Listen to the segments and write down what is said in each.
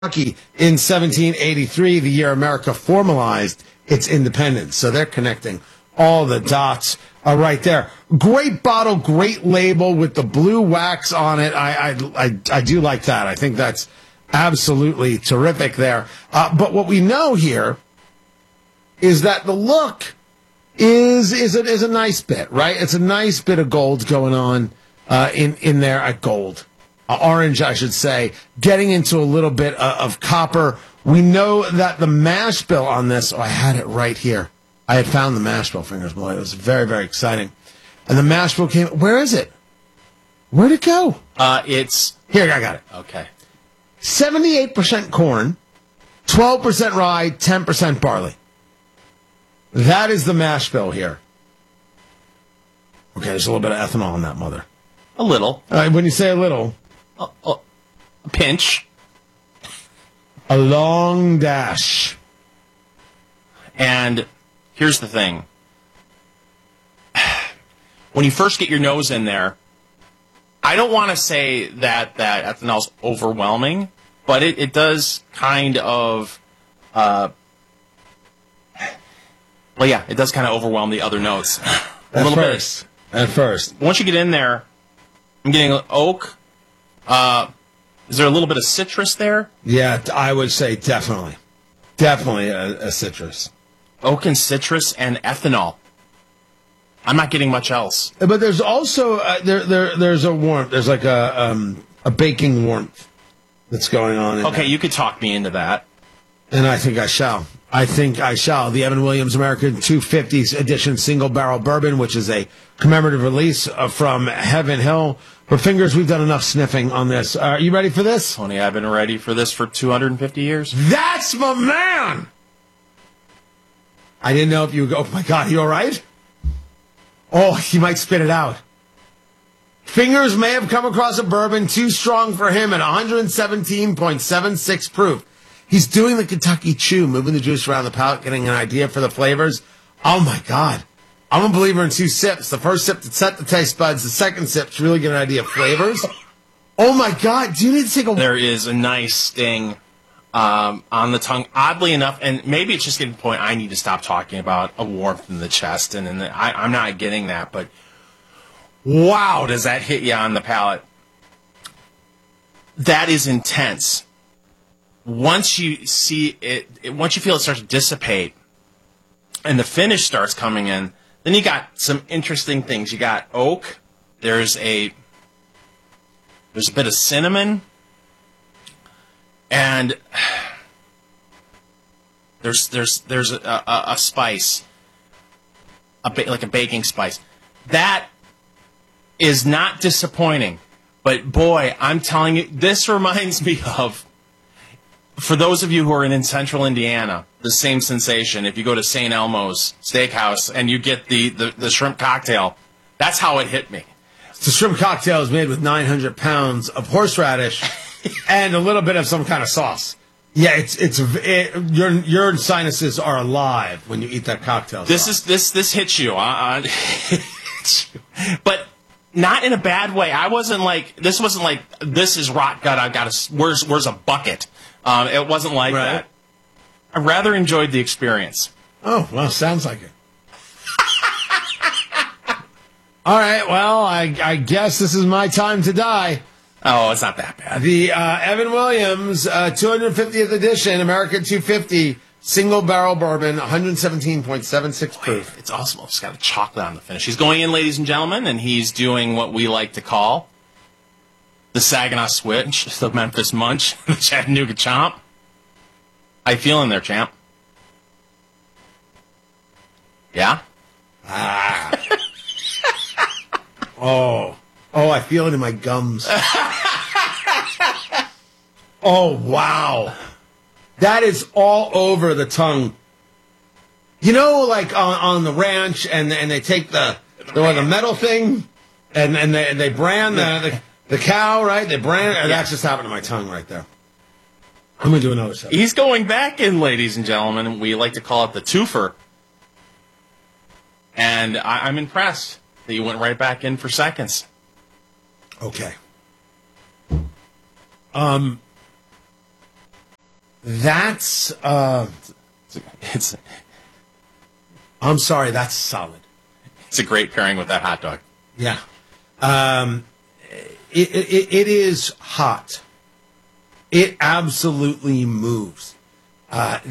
Kentucky in 1783, the year America formalized its independence. So they're connecting all the dots right there. Great bottle, great label with the blue wax on it. I do like that. I think that's absolutely terrific there. But what we know here is that the look is a nice bit, right? It's a nice bit of gold going on in there at gold. Orange, I should say, getting into a little bit of copper. We know that the mash bill on this, I had it right here. I had found the mash bill, Fingers Malloy. It was very, very exciting. And the mash bill came, where is it? Where'd it go? It's... Here, I got it. Okay. 78% corn, 12% rye, 10% barley. That is the mash bill here. Okay, there's a little bit of ethanol in that mother. A little. When you say a little... A pinch. A long dash. And here's the thing. When you first get your nose in there, I don't want to say that ethanol's overwhelming, but it does kind of... it does kind of overwhelm the other notes. At first. Once you get in there, I'm getting oak. Is there a little bit of citrus there? Yeah, I would say definitely. Definitely a citrus. Oak and citrus and ethanol. I'm not getting much else. But there's also, there's a warmth. There's like a baking warmth that's going on. Okay, you could talk me into that. And I think I shall. The Evan Williams American 250s edition single barrel bourbon, which is a commemorative release from Heaven Hill. For Fingers, we've done enough sniffing on this. Are you ready for this? Tony, I've been ready for this for 250 years. That's my man! I didn't know if you would go, oh my God, you all right? Oh, he might spit it out. Fingers may have come across a bourbon too strong for him at 117.76 proof. He's doing the Kentucky Chew, moving the juice around the palate, getting an idea for the flavors. Oh, my God. I'm a believer in two sips. The first sip to set the taste buds. The second sip to really get an idea of flavors. Oh, my God. Do you need to take a... There is a nice sting on the tongue. Oddly enough, and maybe it's just getting to the point I need to stop talking about a warmth in the chest, and I'm not getting that, but wow, does that hit you on the palate. That is intense. Once you see it, once you feel it starts to dissipate and the finish starts coming in, then you got some interesting things. You got oak. There's a bit of cinnamon, and there's a spice, like a baking spice. That is not disappointing. But boy, I'm telling you, this reminds me of, for those of you who are in central Indiana, the same sensation. If you go to St. Elmo's Steakhouse and you get the shrimp cocktail, that's how it hit me. The shrimp cocktail is made with 900 pounds of horseradish and a little bit of some kind of sauce. Yeah, your sinuses are alive when you eat that cocktail. This hits you, but not in a bad way. This wasn't like this is rot gut. I've got where's a bucket. It wasn't like that. I rather enjoyed the experience. Oh, well, sounds like it. All right, well, I guess this is my time to die. Oh, it's not that bad. The Evan Williams 250th edition, American 250, single barrel bourbon, 117.76 proof. It's awesome. It's got a chocolate on the finish. He's going in, ladies and gentlemen, and he's doing what we like to call the Saginaw Switch, the Memphis Munch, the Chattanooga Chomp. How you feeling there, champ? Yeah? Oh, I feel it in my gums. Oh, wow. That is all over the tongue. You know, like on the ranch, and they take the metal thing, and they brand the cow, right? They brand. Yeah. That's just happened to my tongue right there. I'm going to do another set. He's going back in, ladies and gentlemen, and we like to call it the twofer. And I'm impressed that you went right back in for seconds. Okay. That's It's I'm sorry, that's solid. it's a great pairing with that hot dog. Yeah. It is hot. It absolutely moves. I'm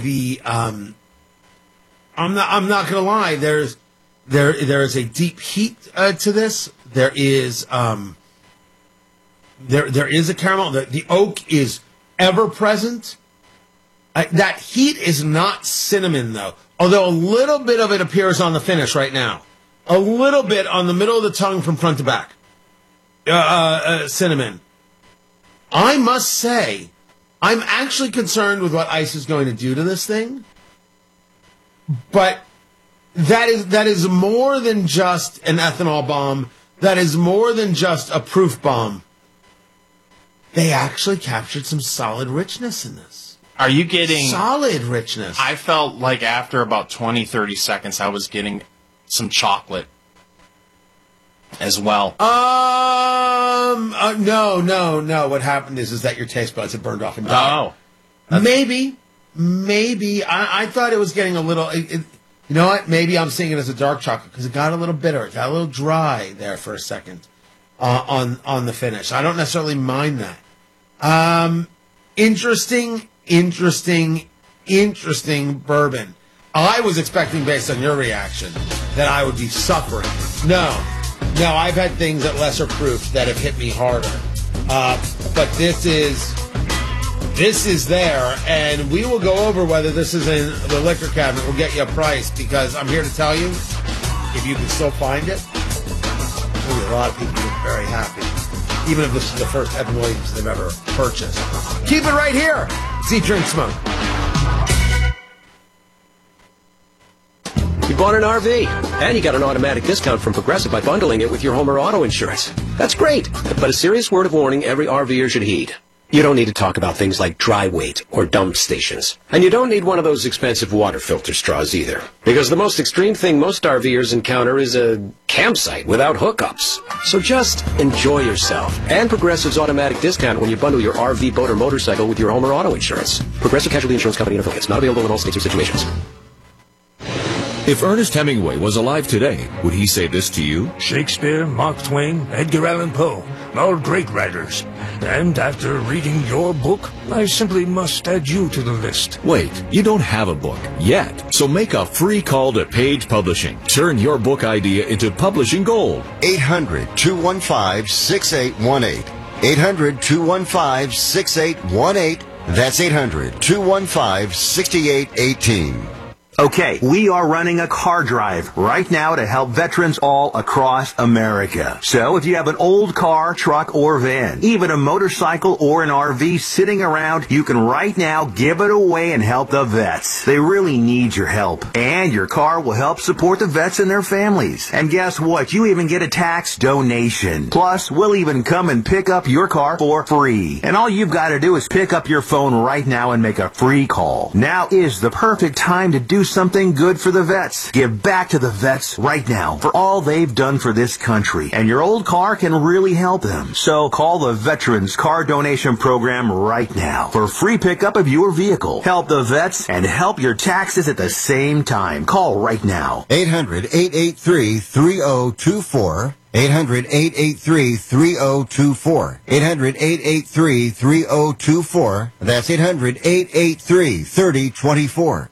not gonna lie. There is a deep heat to this. There is a caramel. The oak is ever present. That heat is not cinnamon though, although a little bit of it appears on the finish right now. A little bit on the middle of the tongue from front to back. Cinnamon. I must say, I'm actually concerned with what ice is going to do to this thing. But that is more than just an ethanol bomb. That is more than just a proof bomb. They actually captured some solid richness in this. Are you getting solid richness? I felt like after about 20, 30 seconds, I was getting some chocolate as well. No. What happened is that your taste buds have burned off and died. Oh. Maybe. I thought it was getting a little... you know what? Maybe I'm seeing it as a dark chocolate because it got a little bitter. It got a little dry there for a second on the finish. I don't necessarily mind that. Interesting bourbon. I was expecting, based on your reaction, that I would be suffering. No, I've had things at lesser proof that have hit me harder. But this is there, and we will go over whether this is in the liquor cabinet. We'll get you a price, because I'm here to tell you, if you can still find it, there'll be a lot of people who are very happy, even if this is the first Evan Williams they've ever purchased. Keep it right here. See Drink Smoke. You bought an RV, and you got an automatic discount from Progressive by bundling it with your home or auto insurance. That's great, but a serious word of warning every RVer should heed. You don't need to talk about things like dry weight or dump stations. And you don't need one of those expensive water filter straws either. Because the most extreme thing most RVers encounter is a campsite without hookups. So just enjoy yourself. And Progressive's automatic discount when you bundle your RV, boat, or motorcycle with your home or auto insurance. Progressive Casualty Insurance Company and affiliates. Not available in all states or situations. If Ernest Hemingway was alive today, would he say this to you? Shakespeare, Mark Twain, Edgar Allan Poe, all great writers. And after reading your book, I simply must add you to the list. Wait, you don't have a book yet. So make a free call to Page Publishing. Turn your book idea into publishing gold. 800-215-6818. 800-215-6818. That's 800-215-6818. Okay, we are running a car drive right now to help veterans all across America. So if you have an old car, truck, or van, even a motorcycle or an RV sitting around, you can right now give it away and help the vets. They really need your help. And your car will help support the vets and their families. And guess what? You even get a tax donation. Plus, we'll even come and pick up your car for free. And all you've got to do is pick up your phone right now and make a free call. Now is the perfect time to do something good for the vets. Give back to the vets right now for all they've done for this country. And your old car can really help them. So call the Veterans Car Donation Program right now for free pickup of your vehicle. Help the vets and help your taxes at the same time. Call right now. 800-883-3024. 800-883-3024. 800-883-3024. That's 800-883-3024.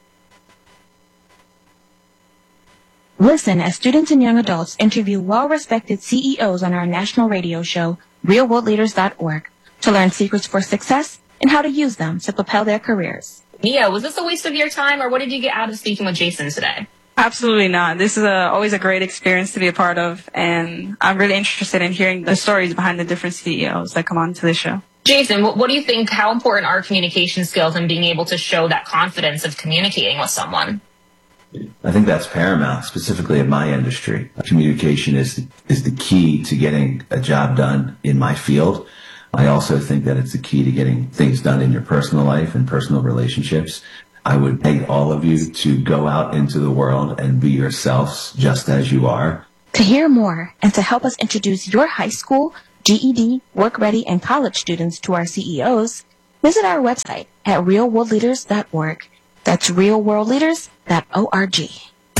Listen as students and young adults interview well-respected CEOs on our national radio show, realworldleaders.org, to learn secrets for success and how to use them to propel their careers. Mia, was this a waste of your time, or what did you get out of speaking with Jason today? Absolutely not. This is always a great experience to be a part of, and I'm really interested in hearing the stories behind the different CEOs that come on to the show. Jason, what do you think, how important are communication skills and being able to show that confidence of communicating with someone? I think that's paramount, specifically in my industry. Communication is the key to getting a job done in my field. I also think that it's the key to getting things done in your personal life and personal relationships. I would beg all of you to go out into the world and be yourselves just as you are. To hear more and to help us introduce your high school, GED, work-ready, and college students to our CEOs, Visit our website at realworldleaders.org. That's realworldleaders.org.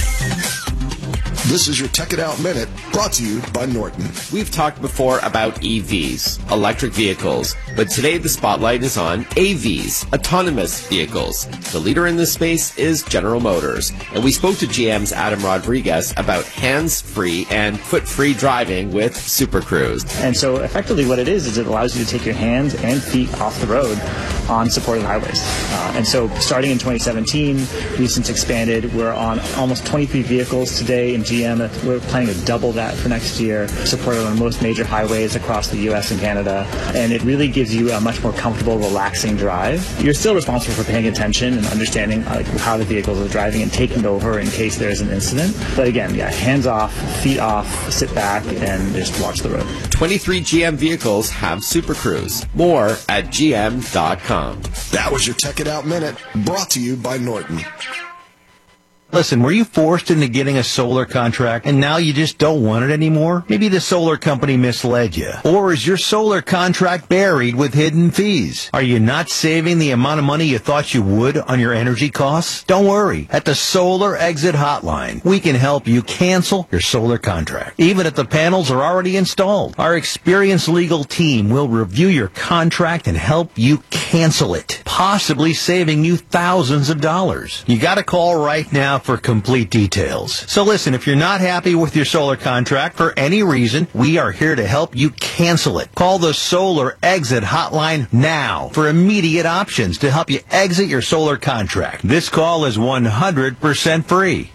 This is your Tech It Out Minute, brought to you by Norton. We've talked before about EVs, electric vehicles, but today the spotlight is on AVs, autonomous vehicles. The leader in this space is General Motors, and we spoke to GM's Adam Rodriguez about hands-free and foot-free driving with Super Cruise. And so effectively what it is it allows you to take your hands and feet off the road on supported highways. And so starting in 2017, we've since expanded. We're on almost 23 vehicles today in GM. We're planning to double that for next year, supported on most major highways across the U.S. and Canada. And it really gives you a much more comfortable, relaxing drive. You're still responsible for paying attention and understanding how the vehicles are driving and taking over in case there's an incident. But again, hands off, feet off, sit back, and just watch the road. 23 GM vehicles have Super Cruise. More at gm.com. That was your Tech It Out Minute, brought to you by Norton. Listen, were you forced into getting a solar contract and now you just don't want it anymore? Maybe the solar company misled you. Or is your solar contract buried with hidden fees? Are you not saving the amount of money you thought you would on your energy costs? Don't worry. At the Solar Exit Hotline, we can help you cancel your solar contract, even if the panels are already installed. Our experienced legal team will review your contract and help you cancel it, possibly saving you thousands of dollars. You got to call right now for complete details. So listen, if you're not happy with your solar contract for any reason, we are here to help you cancel it. Call the Solar Exit Hotline now for immediate options to help you exit your solar contract. This call is 100% free.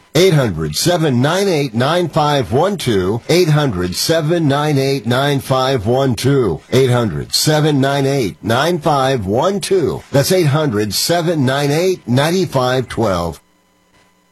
800-798-9512. 800-798-9512. 800-798-9512. That's 800-798-9512.